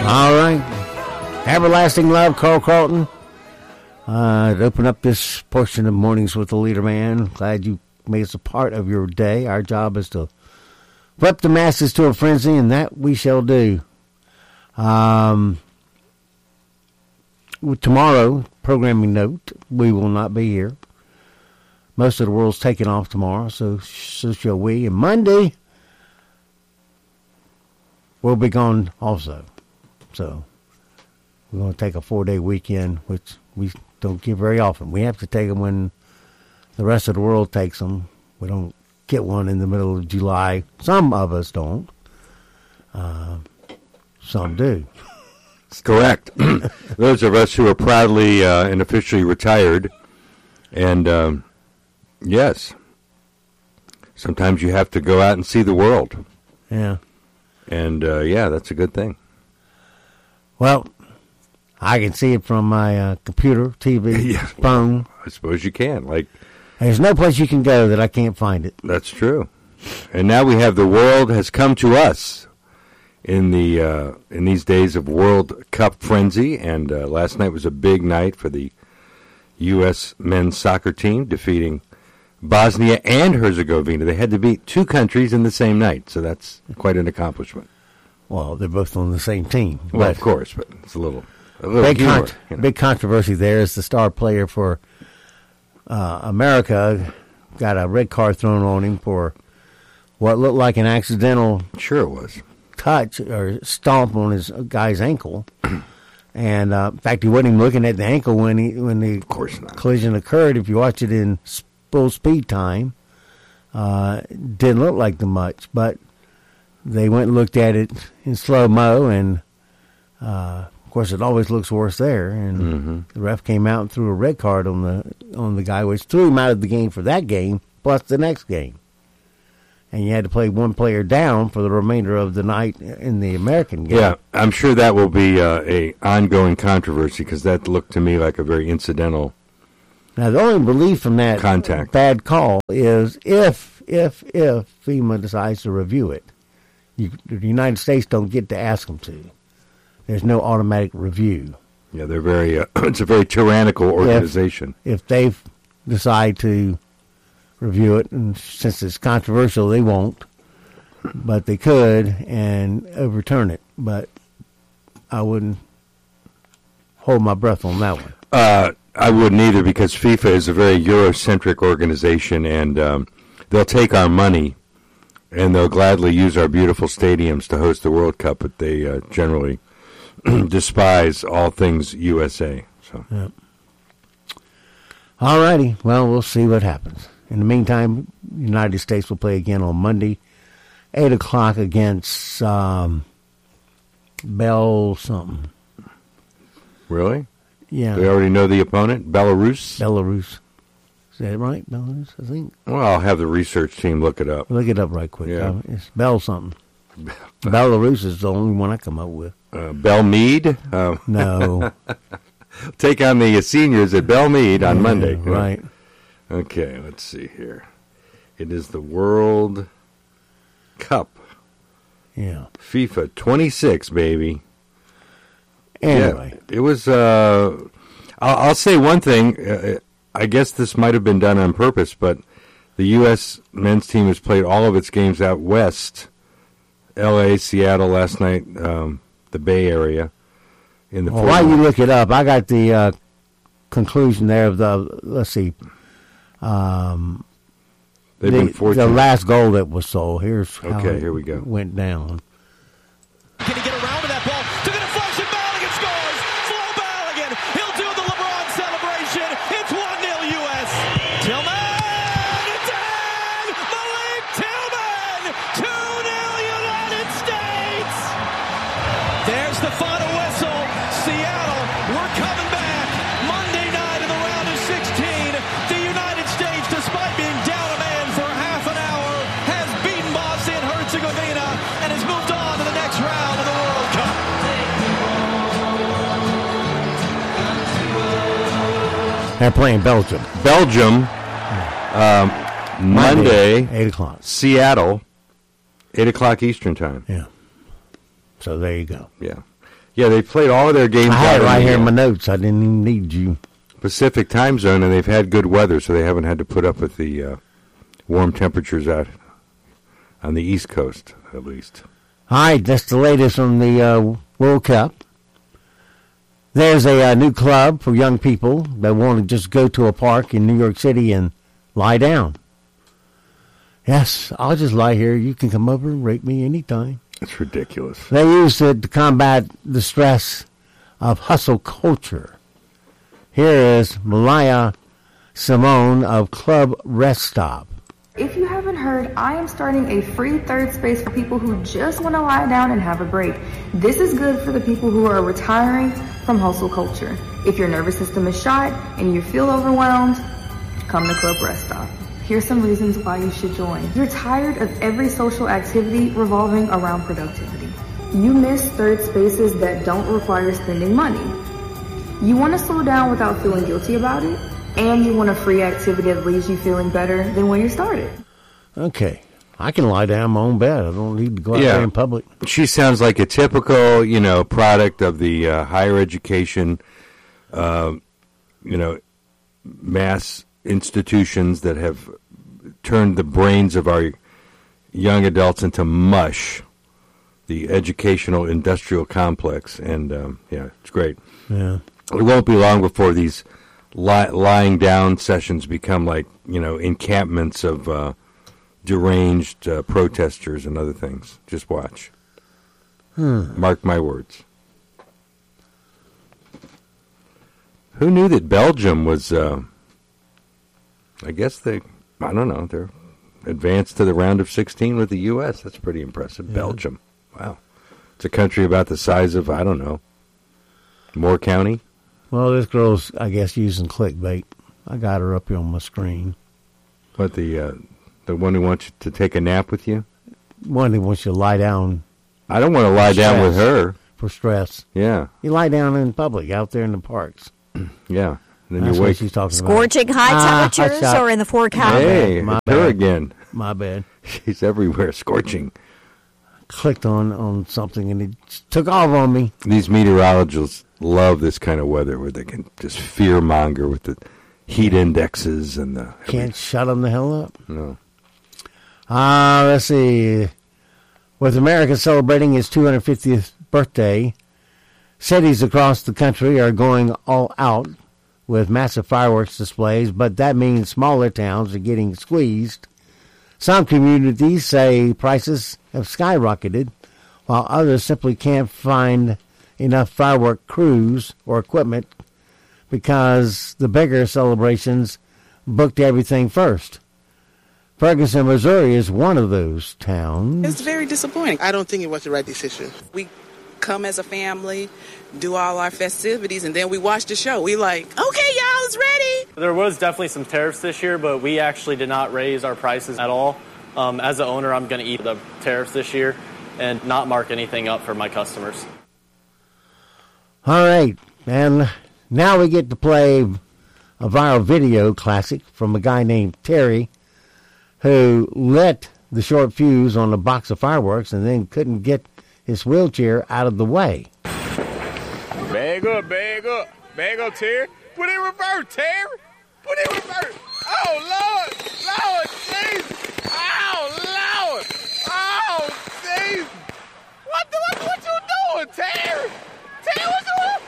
All right. Everlasting Love, Carl Carlton. To open up this portion of Mornings with the Leader Man. Glad you made us a part of your day. Our job is to whip the masses to a frenzy, and that we shall do. Tomorrow, programming note, we will not be here. Most of the world's taking off tomorrow, so shall we. And Monday, we'll be gone also. So we're going to take a 4-day weekend, which we don't get very often. We have to take them when the rest of the world takes them. We don't get one in the middle of July. Some of us don't. Some do. That's correct. Those of us who are proudly and officially retired. And, yes, sometimes you have to go out and see the world. Yeah. And, yeah, that's a good thing. Well, I can see it from my computer, TV, phone. I suppose you can. There's no place you can go that I can't find it. That's true. And now we have the world has come to us in these days of World Cup frenzy. And last night was a big night for the U.S. men's soccer team, defeating Bosnia and Herzegovina. They had to beat two countries in the same night, so that's quite an accomplishment. Well, they're both on the same team. Well, of course, but it's a little big controversy there is the star player for America got a red card thrown on him for what looked like an accidental touch or stomp on his guy's ankle. And in fact, he wasn't even looking at the ankle when the collision occurred. If you watch it in full speed time, it didn't look like much, but they went and looked at it in slow-mo, and of course it always looks worse there. And the ref came out and threw a red card on the guy, which threw him out of the game for that game, plus the next game. And you had to play one player down for the remainder of the night in the American game. Yeah, I'm sure that will be a ongoing controversy because that looked to me like a very incidental. Now, the only relief from that bad call is if FEMA decides to review it. The United States don't get to ask them to. There's no automatic review. Yeah, they're very. It's a very tyrannical organization. If they decide to review it, and since it's controversial, they won't. But they could and overturn it. But I wouldn't hold my breath on that one. I wouldn't either because FIFA is a very Eurocentric organization, and they'll take our money. And they'll gladly use our beautiful stadiums to host the World Cup, but they generally despise all things USA. So, yep. All righty. Well, we'll see what happens. In the meantime, the United States will play again on Monday, 8 o'clock against Bell something. Really? Yeah. We already know the opponent, Belarus? Belarus. Is that right, Belarus, I think? Well, I'll have the research team look it up. Look it up right quick. Yeah. It's Bell something. Belarus is the only one I come up with. Bell Mead? No. Take on the seniors at Bell Mead on Monday. Right. Okay, let's see here. It is the World Cup. Yeah. FIFA 26, baby. Anyway. Yeah, it was, I'll say one thing. I guess this might have been done on purpose, but the U.S. men's team has played all of its games out west, L.A., Seattle last night, the Bay Area. While you look it up, I got the conclusion there of let's see, the last goal that was sold. Here's how here we go. Went down. Can he get around to that ball? To the deflection, Balogun scores! Flo Balogun, he'll do the LeBron celebration. It's 1-0 U.S. Tillman! It's in! Malik Tillman! 2-0 United States! There's the final whistle. Seattle, we're coming back. Monday night in the round of 16. The United States, despite being down a man for half an hour, has beaten Bosnia and Herzegovina and has moved on to the next round of the World Cup. They're playing Belgium. Monday, 8 o'clock. Seattle, 8 o'clock Eastern time. Yeah. So there you go. Yeah. Yeah, they played all of their games. I had it out right in here the in my notes. I didn't even need you. Pacific time zone, and they've had good weather, so they haven't had to put up with the warm temperatures out on the East Coast, at least. All right, that's the latest from the World Cup. There's a new club for young people that want to just go to a park in New York City and lie down. Yes, I'll just lie here. You can come over and rape me anytime. It's ridiculous. They used it to combat the stress of hustle culture. Here is Malaya Simone of Club Rest Stop. If you haven't heard, I am starting a free third space for people who just want to lie down and have a break. This is good for the people who are retiring from hustle culture. If your nervous system is shot and you feel overwhelmed, come to Club Rest Stop. Here's some reasons why you should join. You're tired of every social activity revolving around productivity. You miss third spaces that don't require spending money. You want to slow down without feeling guilty about it, and you want a free activity that leaves you feeling better than when you started. Okay. I can lie down in my own bed. I don't need to go out there in public. She sounds like a typical, product of the higher education, mass institutions that have turned the brains of our young adults into mush, the educational industrial complex. And, it's great. Yeah. It won't be long before these lying down sessions become like, encampments of deranged protesters and other things. Just watch. Mark my words. Who knew that Belgium was, they're advanced to the round of 16 with the U.S. That's pretty impressive. Yeah. Belgium. Wow. It's a country about the size of, Moore County. Well, this girl's, using clickbait. I got her up here on my screen. What, the one who wants you to take a nap with you? One who wants you to lie down. I don't want to lie down with her. For stress. Yeah. You lie down in public, out there in the parks. Yeah. And then That's you wake. What she's talking Scorching high temperatures or in the forecast? Hey, her again. My bad. She's everywhere, scorching. Clicked on something and it took off on me. These meteorologists love this kind of weather where they can just fear-monger with the heat indexes and the... Can't shut them the hell up. No. Let's see. With America celebrating its 250th birthday, cities across the country are going all out with massive fireworks displays, but that means smaller towns are getting squeezed. Some communities say prices have skyrocketed, while others simply can't find enough firework crews or equipment because the bigger celebrations booked everything first. Ferguson, Missouri is one of those towns. It's very disappointing. I don't think it was the right decision. We come as a family, do all our festivities, and then we watch the show. We like, okay, y'all, it's ready. There was definitely some tariffs this year, but we actually did not raise our prices at all. As an owner, I'm going to eat the tariffs this year and not mark anything up for my customers. All right, and now we get to play a viral video classic from a guy named Terry who lit the short fuse on a box of fireworks and then couldn't get his wheelchair out of the way. Bag up, Terry. Put it in reverse, Terry. Put it in reverse. Oh, Lord, Jesus. Oh, Lord. Oh, Jesus. What you doing, Terry? Terry, what you doing?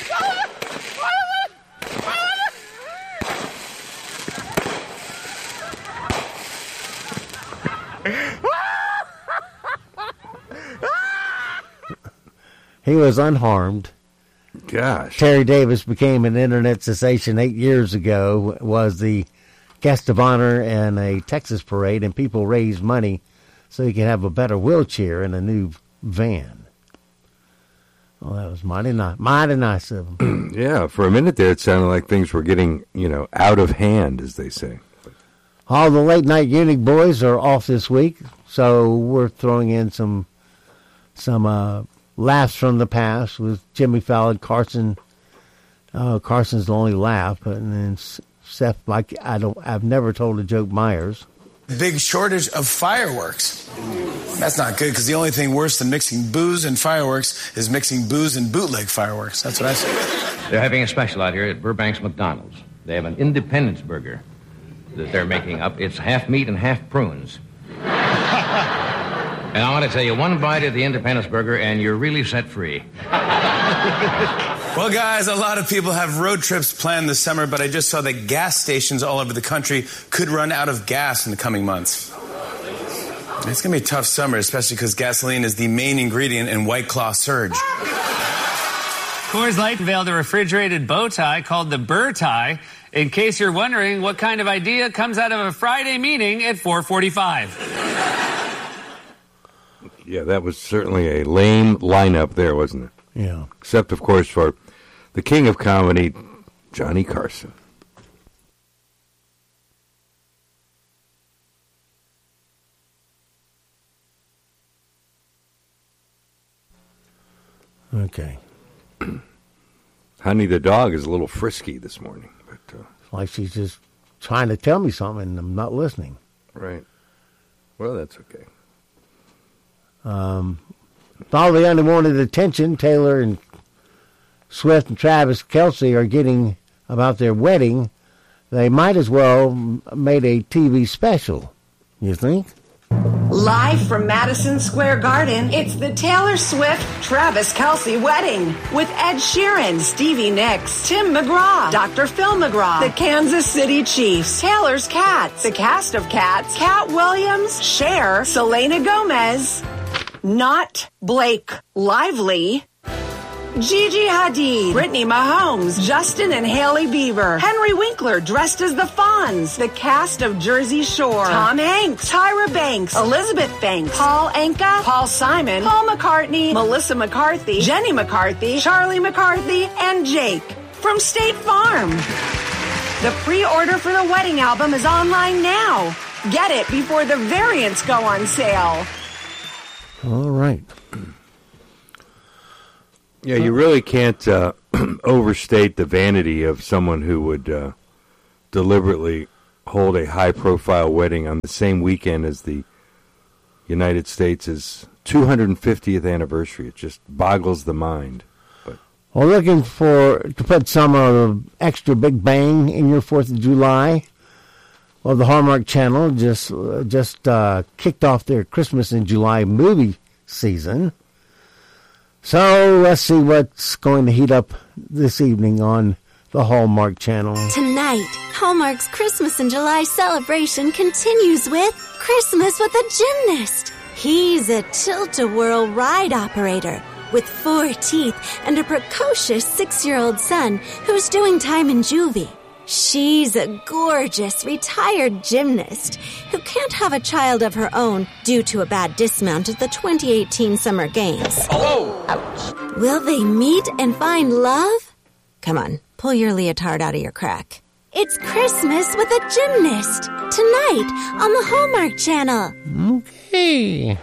He was unharmed. Gosh. Terry Davis became an internet sensation 8 years ago, was the guest of honor in a Texas parade, and people raised money so he could have a better wheelchair and a new van. Well, that was mighty nice of him. Yeah, for a minute there it sounded like things were getting, out of hand, as they say. All the late night Unique boys are off this week, so we're throwing in some laughs from the past with Jimmy Fallon, Carson. Carson's the only laugh, but and then Seth, I've never told a joke. Myers. Big shortage of fireworks. That's not good, because the only thing worse than mixing booze and fireworks is mixing booze and bootleg fireworks. That's what I say. They're having a special out here at Burbank's McDonald's. They have an Independence Burger that they're making up. It's half meat and half prunes. And I want to tell you, one bite of the Independence Burger and you're really set free. Well, guys, a lot of people have road trips planned this summer, but I just saw that gas stations all over the country could run out of gas in the coming months. It's going to be a tough summer, especially because gasoline is the main ingredient in White Claw Surge. Coors Light unveiled a refrigerated bow tie called the Burr Tie. In case you're wondering what kind of idea comes out of a Friday meeting at 4:45. Yeah, that was certainly a lame lineup there, wasn't it? Yeah. Except, of course, for the king of comedy, Johnny Carson. Okay. Honey the dog is a little frisky this morning. But, like she's just trying to tell me something and I'm not listening. Right. Well, that's okay. With all the unwanted attention Taylor and Swift and Travis Kelce are getting about their wedding, they might as well made a TV special, you think? Live from Madison Square Garden, it's the Taylor Swift-Travis Kelce wedding with Ed Sheeran, Stevie Nicks, Tim McGraw, Dr. Phil McGraw, the Kansas City Chiefs, Taylor's Cats, the cast of Cats, Cat Williams, Cher, Selena Gomez, Not Blake Lively, Gigi Hadid, Brittany Mahomes, Justin and Hailey Bieber, Henry Winkler dressed as the Fonz, the cast of Jersey Shore, Tom Hanks, Tyra Banks, Elizabeth Banks, Paul Anka, Paul Simon, Paul McCartney, Melissa McCarthy, Jenny McCarthy, Charlie McCarthy, and Jake from State Farm. The pre-order for the wedding album is online now. Get it before the variants go on sale. All right. Yeah, you really can't overstate the vanity of someone who would deliberately hold a high-profile wedding on the same weekend as the United States' 250th anniversary. It just boggles the mind. But well, looking to put some extra big bang in your 4th of July. Well, the Hallmark Channel just kicked off their Christmas in July movie season. So let's see what's going to heat up this evening on the Hallmark Channel. Tonight, Hallmark's Christmas in July celebration continues with Christmas with a Gymnast. He's a tilt-a-whirl ride operator with 4 teeth and a precocious 6-year-old son who's doing time in juvie. She's a gorgeous retired gymnast who can't have a child of her own due to a bad dismount at the 2018 Summer Games. Oh! Ouch. Will they meet and find love? Come on, pull your leotard out of your crack. It's Christmas with a Gymnast, tonight on the Hallmark Channel. Okay.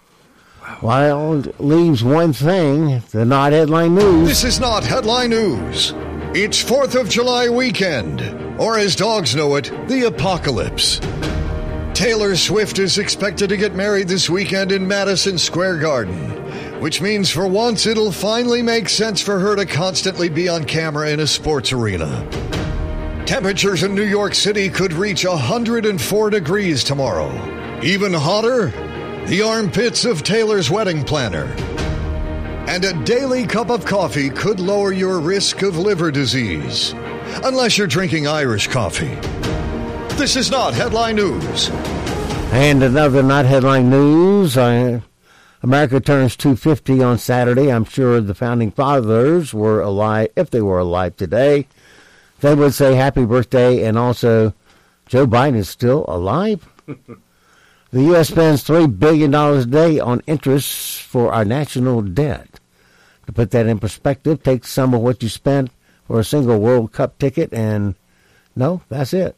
Well, it leaves one thing, the Not Headline News. This is Not Headline News. It's 4th of July weekend, or as dogs know it, the apocalypse. Taylor Swift is expected to get married this weekend in Madison Square Garden, which means for once it'll finally make sense for her to constantly be on camera in a sports arena. Temperatures in New York City could reach 104 degrees tomorrow. Even hotter, the armpits of Taylor's wedding planner. And a daily cup of coffee could lower your risk of liver disease. Unless you're drinking Irish coffee. This is Not Headline News. And another Not Headline News. America turns 250 on Saturday. I'm sure the founding fathers were alive. If they were alive today, they would say happy birthday. And also, Joe Biden is still alive. The U.S. spends $3 billion a day on interest for our national debt. To put that in perspective, take some of what you spent for a single World Cup ticket and, no, that's it.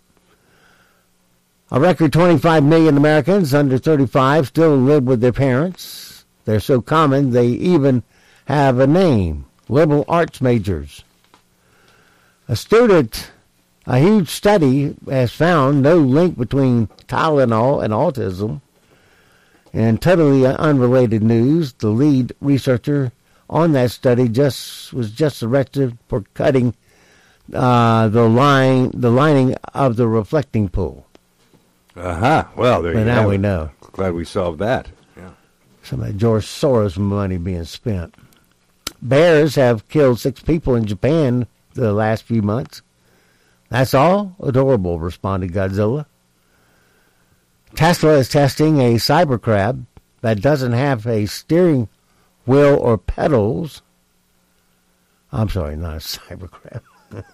A record 25 million Americans under 35 still live with their parents. They're so common they even have a name, liberal arts majors. A huge study has found no link between Tylenol and autism. In totally unrelated news, the lead researcher on that study was just arrested for cutting the lining of the reflecting pool. Well, there you go. Now we know. Glad we solved that. Yeah. Some of that George Soros money being spent. Bears have killed 6 people in Japan the last few months. That's all? Adorable, responded Godzilla. Tesla is testing a cybercrab that doesn't have a steering wheel or pedals. I'm sorry, not a cybercrab.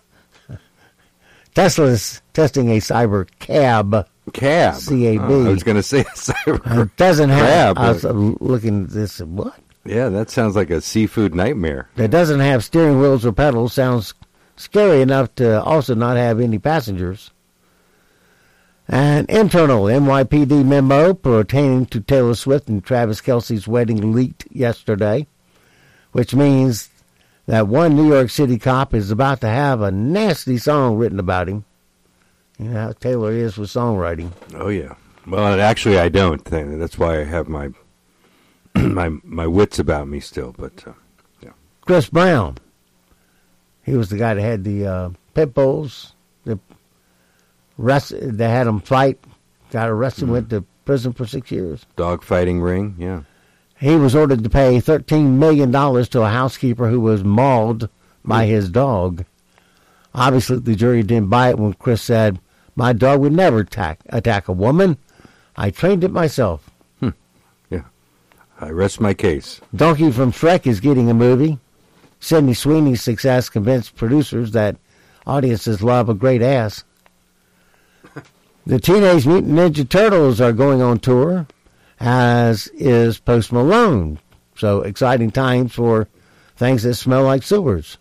Tesla is testing a cyber cab. C-A-B. I was going to say a cyber it doesn't have. crab. I was looking at this. What? Yeah, that sounds like a seafood nightmare. That doesn't have steering wheels or pedals. Sounds scary enough to also not have any passengers. An internal NYPD memo pertaining to Taylor Swift and Travis Kelce's wedding leaked yesterday, which means that one New York City cop is about to have a nasty song written about him. You know how Taylor is with songwriting. Oh, yeah. Well, actually, I don't. That's why I have my my wits about me still. But yeah. Chris Brown. He was the guy that had the pit bulls. They had him fight. Got arrested, went to prison for 6 years. Dog fighting ring, yeah. He was ordered to pay $13 million to a housekeeper who was mauled by his dog. Obviously, the jury didn't buy it when Chris said, "My dog would never attack a woman. I trained it myself." Yeah. I rest my case. Donkey from Shrek is getting a movie. Sydney Sweeney's success convinced producers that audiences love a great ass. The Teenage Mutant Ninja Turtles are going on tour, as is Post Malone. So exciting times for things that smell like sewers.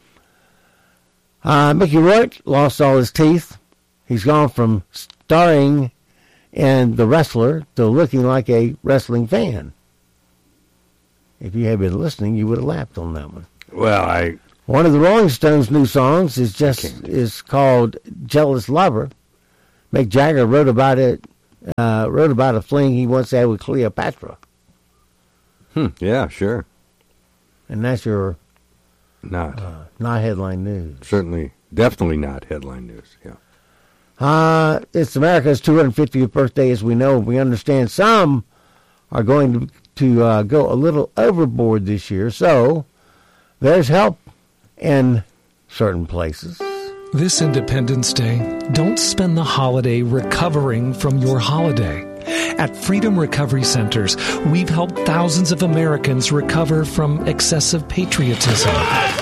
Mickey Rourke lost all his teeth. He's gone from starring in The Wrestler to looking like a wrestling fan. If you had been listening, you would have laughed on that one. Well, one of the Rolling Stones' new songs is called "Jealous Lover." Mick Jagger wrote about a fling he once had with Cleopatra. Yeah, sure. And that's your not headline news. Certainly, definitely not headline news. Yeah. It's America's 250th birthday, as we know. We understand some are going to go a little overboard this year, so there's help in certain places. This Independence Day, don't spend the holiday recovering from your holiday. At Freedom Recovery Centers, we've helped thousands of Americans recover from excessive patriotism.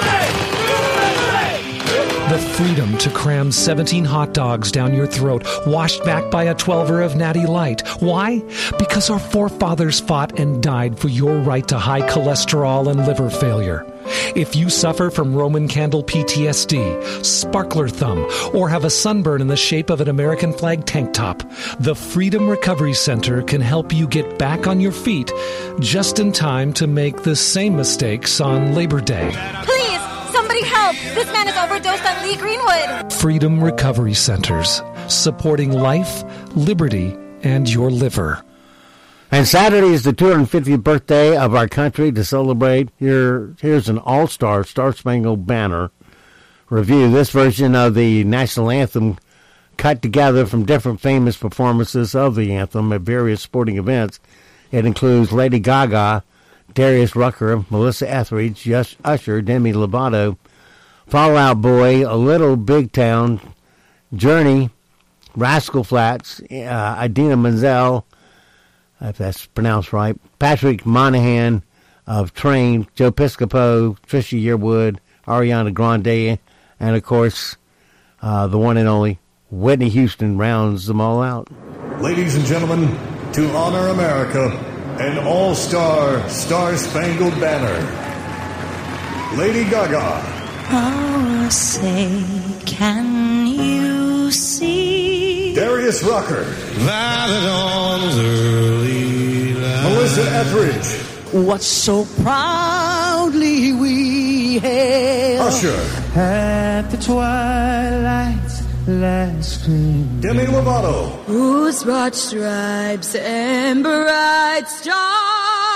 The freedom to cram 17 hot dogs down your throat, washed back by a 12er of Natty Light. Why? Because our forefathers fought and died for your right to high cholesterol and liver failure. If you suffer from Roman candle PTSD, sparkler thumb, or have a sunburn in the shape of an American flag tank top, the Freedom Recovery Center can help you get back on your feet just in time to make the same mistakes on Labor Day. Please, somebody help! This man is overdosed on Lee Greenwood! Freedom Recovery Centers, supporting life, liberty, and your liver. And Saturday is the 250th birthday of our country. To celebrate, here's an all-star Star-Spangled Banner review. This version of the national anthem cut together from different famous performances of the anthem at various sporting events. It includes Lady Gaga, Darius Rucker, Melissa Etheridge, Usher, Demi Lovato, Fall Out Boy, A Little Big Town, Journey, Rascal Flatts, Idina Menzel, if that's pronounced right, Patrick Monahan of Train, Joe Piscopo, Trisha Yearwood, Ariana Grande, and of course, the one and only Whitney Houston rounds them all out. Ladies and gentlemen, to honor America, an all-star Star-Spangled Banner, Lady Gaga. Oh, say, can you see? Darius Rucker. Violet dawn's early light. Melissa Etheridge. What so proudly we hailed. Usher. At the twilight's last spring. Demi Lovato. Whose broad stripes and bright stars